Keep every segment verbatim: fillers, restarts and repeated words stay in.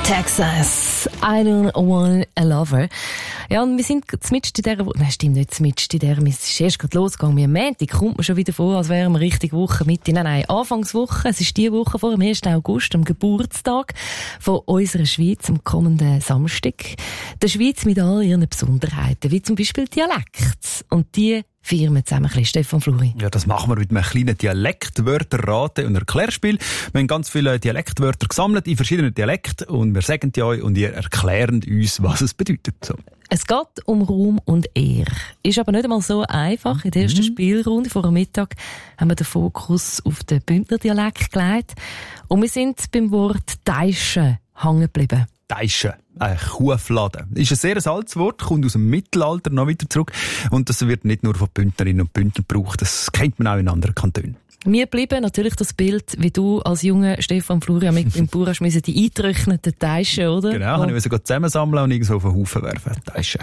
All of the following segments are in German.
Texas, I don't want a lover. Ja, und wir sind zmitzt in dieser Woche, nein, stimmt nicht zmitzt in dieser, es ist erst gerade losgegangen, wie am Montag, kommt mir schon wieder vor, als wären wir richtig Woche mit in, nein, nein, Anfangswoche, es ist die Woche vor dem ersten August, am Geburtstag von unserer Schweiz, am kommenden Samstag. Der Schweiz mit all ihren Besonderheiten, wie zum Beispiel Dialekt. Und die feiern wir zusammen ein bisschen. Stefan Fluri. Ja, das machen wir mit einem kleinen Dialektwörterraten- und Erklärspiel. Wir haben ganz viele Dialektwörter gesammelt in verschiedenen Dialekten und wir sagen die euch und ihr erklärt uns, was es bedeutet. So. Es geht um Ruhm und Ehre. Ist aber nicht einmal so einfach. In der ersten mhm. Spielrunde vor dem Mittag haben wir den Fokus auf den Bündner Dialekt gelegt. Und wir sind beim Wort Teischen hängen geblieben. Teischen, ein Kuhfladen. Ist ein sehr altes Wort, kommt aus dem Mittelalter noch wieder zurück. Und das wird nicht nur von Bündnerinnen und Bündnern gebraucht, das kennt man auch in anderen Kantonen. Mir bleiben natürlich das Bild, wie du als junger Stefan Florian mit dem Bauer müssen die eingetrockneten Teischen, oder? Genau, und... ich musste zusammensammeln und irgendwo auf den Haufen werfen. Teischen.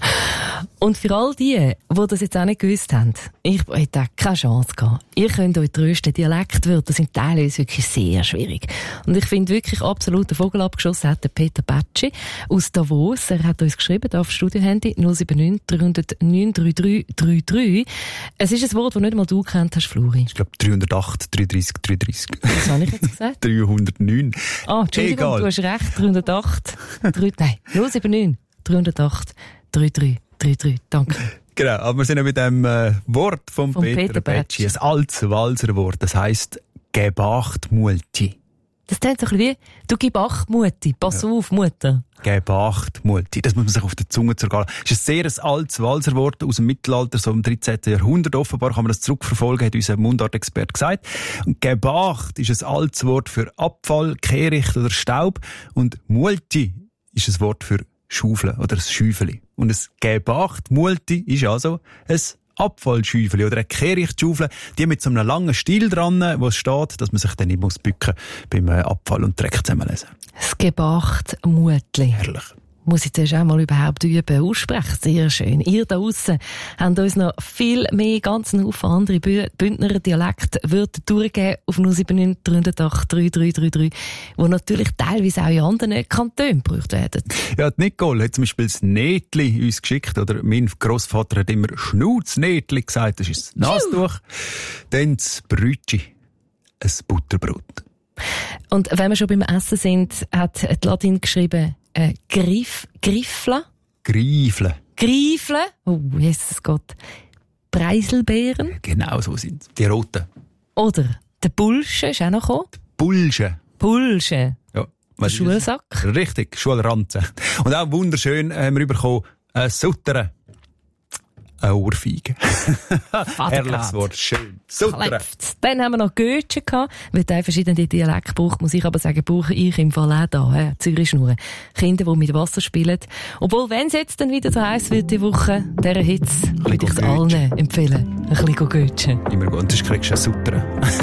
Und für all die, die das jetzt auch nicht gewusst haben, ich hätte keine Chance gehabt. Ihr könnt euch trösten, Dialektwörter sind teilweise wirklich sehr schwierig. Und ich finde wirklich absolut den Vogel abgeschossen hat der Peter Batschi aus Davos. Er hat uns geschrieben, auf Studiohandy null sieben neun drei null neun drei drei drei drei. Es ist ein Wort, das nicht mal du kennt hast, Flori. Ich glaube dreihundertacht, dreihundertdreißig, dreiunddreißig. Was habe ich jetzt gesagt? dreihundertneun. Ah, Entschuldigung, Egal. Du hast recht. dreihundertacht, drei, nein, null sieben neun drei null acht drei drei drei drei. Danke. Genau, aber wir sind ja mit dem äh, Wort vom, vom Peter, Peter Batschi. Ein altes Walser Wort, das heisst «Geb acht, Multi». Das klingt so ein bisschen wie «Du gib acht, Mutti, pass ja. auf, Mutter». «Geb acht, Multi». Das muss man sich auf der Zunge zergehen. Das ist ein sehr altes Walser Wort aus dem Mittelalter, so im dreizehnten Jahrhundert. Offenbar kann man das zurückverfolgen, hat unser Mundartexperte gesagt. Und «Geb acht» ist ein altes Wort für Abfall, Kehricht oder Staub. Und «Multi» ist ein Wort für Schaufeln oder ein Schäufeli. Und ein «Geb acht, Multi» ist also ein Abfallschäufeli oder eine Kehrichtsschaufel, die mit so einem langen Stiel dran, wo es steht, dass man sich dann nicht muss bücken beim Abfall und Dreck zusammenlesen. Das «Geb acht, Mutli». Herrlich. Muss ich zuerst einmal überhaupt üben. Aussprechen, sehr schön. Ihr da draussen habt uns noch viel mehr, ganz Haufen andere Bündner Dialektwörter durchgegeben auf null sieben neun drei null acht drei drei drei drei, die natürlich teilweise auch in anderen Kantonen gebraucht werden. Ja, die Nicole hat zum Beispiel das Nähtli uns geschickt, oder mein Grossvater hat immer Schnauz-Nähtli gesagt, das ist das Nastuch. Dann das Brötchen, ein Butterbrot. Und wenn wir schon beim Essen sind, hat die Latin geschrieben, Äh, Griff, Griffle. Greifle. Greifle. Oh, Jesus Gott. Preiselbeeren. Genau so sind es. Die roten. Oder der Bulsche ist auch noch gekommen. Bulsche. Bulsche. Ja. Der Schulsack. Richtig, Schulranze. Und auch wunderschön haben wir bekommen, äh, Suttern. Eine Ohrfeige. Herrliches Wort, schön. Suttern. Dann haben wir noch Götschen gehabt. Weil der verschiedene Dialekte braucht, muss ich aber sagen, brauche ich im Fall auch da, äh, Zürich-Schnurren. Kinder, die mit Wasser spielen. Obwohl, wenn es jetzt dann wieder so heiß wird die Woche, dieser Hitze, würde ich es allen empfehlen. Ein bisschen Götschen. Immer gut, sonst kriegst du eine Suttern.